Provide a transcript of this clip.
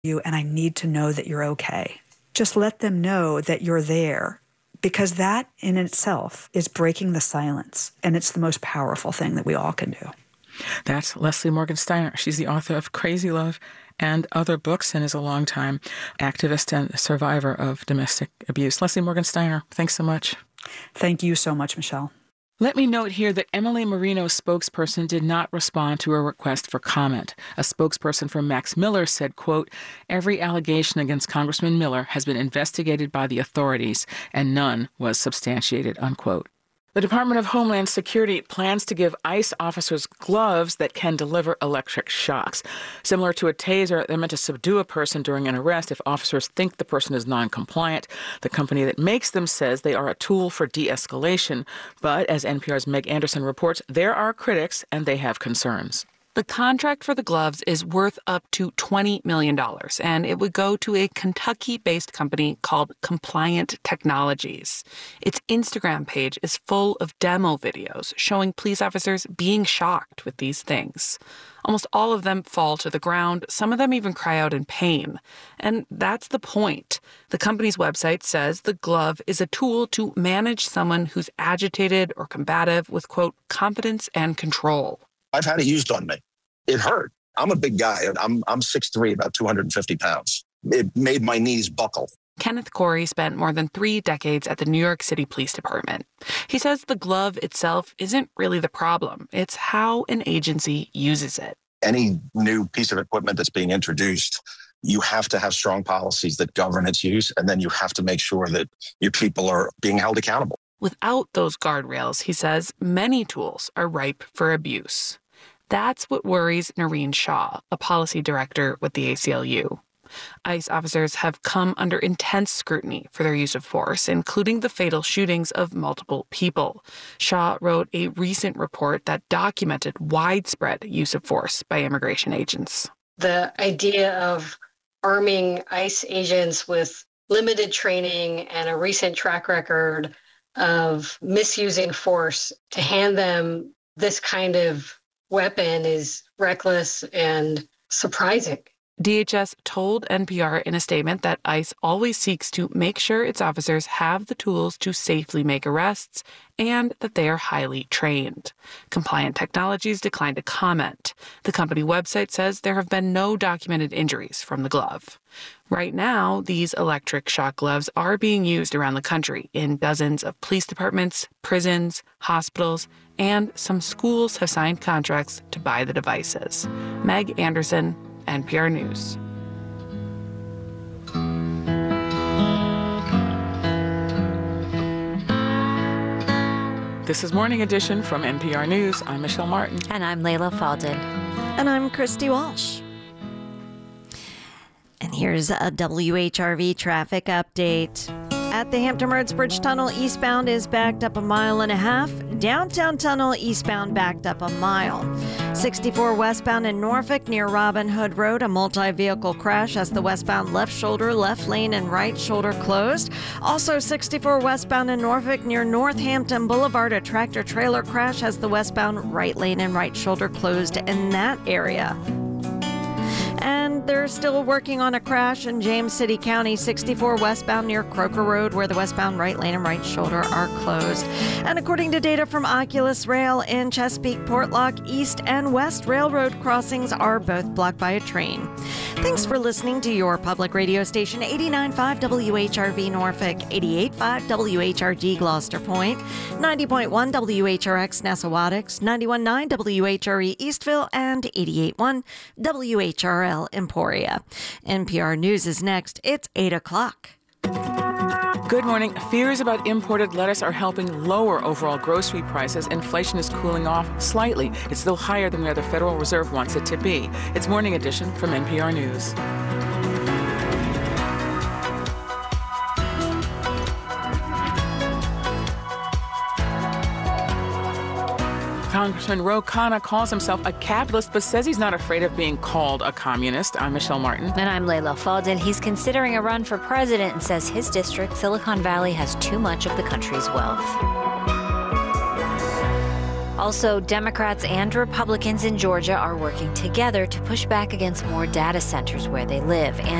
you, and I need to know that you're okay. Just let them know that you're there, because that in itself is breaking the silence, and it's the most powerful thing that we all can do. That's Leslie Morgan Steiner. She's the author of Crazy Love and other books and is a longtime activist and survivor of domestic abuse. Leslie Morgan Steiner, thanks so much. Thank you so much, Michelle. Let me note here that Emily Marino's spokesperson did not respond to a request for comment. A spokesperson for Max Miller said, quote, "Every allegation against Congressman Miller has been investigated by the authorities, and none was substantiated," unquote. The Department of Homeland Security plans to give ICE officers gloves that can deliver electric shocks. Similar to a taser, they're meant to subdue a person during an arrest if officers think the person is non-compliant. The company that makes them says they are a tool for de-escalation. But as NPR's Meg Anderson reports, there are critics and they have concerns. The contract for the gloves is worth up to $20 million, and it would go to a Kentucky-based company called Compliant Technologies. Its Instagram page is full of demo videos showing police officers being shocked with these things. Almost all of them fall to the ground. Some of them even cry out in pain. And that's the point. The company's website says the glove is a tool to manage someone who's agitated or combative with, quote, confidence and control. I've had it used on me. It hurt. I'm a big guy. I'm 6'3", about 250 pounds. It made my knees buckle. Kenneth Corey spent more than 3 decades at the New York City Police Department. He says the glove itself isn't really the problem. It's how an agency uses it. Any new piece of equipment that's being introduced, you have to have strong policies that govern its use, and then you have to make sure that your people are being held accountable. Without those guardrails, he says, many tools are ripe for abuse. That's what worries Noreen Shaw, a policy director with the ACLU. ICE officers have come under intense scrutiny for their use of force, including the fatal shootings of multiple people. Shaw wrote a recent report that documented widespread use of force by immigration agents. The idea of arming ICE agents with limited training and a recent track record of misusing force to hand them this kind of weapon is reckless and surprising. DHS told NPR in a statement that ICE always seeks to make sure its officers have the tools to safely make arrests and that they are highly trained. Compliant Technologies declined to comment. The company website says there have been no documented injuries from the glove. Right now, these electric shock gloves are being used around the country in dozens of police departments, prisons, hospitals, and some schools have signed contracts to buy the devices. Meg Anderson, NPR News. This is Morning Edition from NPR News. I'm Michelle Martin. And I'm Layla Faldin. And I'm Christy Walsh. And here's a WHRV traffic update. At the Hampton Roads Bridge Tunnel, eastbound is backed up 1.5 miles. Downtown Tunnel, eastbound backed up 1 mile. 64 westbound in Norfolk near Robin Hood Road, a multi-vehicle crash has the westbound left shoulder, left lane, and right shoulder closed. Also 64 westbound in Norfolk near Northampton Boulevard, a tractor-trailer crash has the westbound right lane and right shoulder closed in that area. And they're still working on a crash in James City County, 64 westbound near Croker Road, where the westbound right lane and right shoulder are closed. And according to data from Oculus Rail in Chesapeake, Portlock, East and West Railroad crossings are both blocked by a train. Thanks for listening to your public radio station, 89.5 WHRV Norfolk, 88.5 WHRG Gloucester Point, 90.1 WHRX Nessawadox, 91.9 WHRE Eastville, and 88.1 WHRL Emporia. NPR News is next. It's 8 o'clock. Good morning. Fears about imported lettuce are helping lower overall grocery prices. Inflation is cooling off slightly. It's still higher than where the Federal Reserve wants it to be. It's Morning Edition from NPR News. Congressman Ro Khanna calls himself a capitalist, but says he's not afraid of being called a communist. I'm Michelle Martin. And I'm Layla Faldin. He's considering a run for president and says his district, Silicon Valley, has too much of the country's wealth. Also, Democrats and Republicans in Georgia are working together to push back against more data centers where they live. And